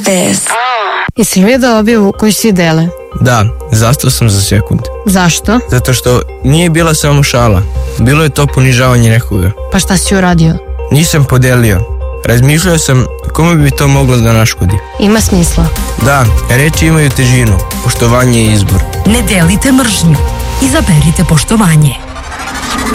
like this. Jesi li vidio objavu koju svi dele? Da, zastao sam za sekund. Zašto? Zato što nije bila samo šala. Bilo je to ponižavanje nekoga. Pa šta si uradio? Nisam podelio. Razmišljao sam kome bi to moglo da naškodi. Ima smisla. Da, reči imaju težinu. Poštovanje je izbor. Ne delite mržnju. Izaberite poštovanje.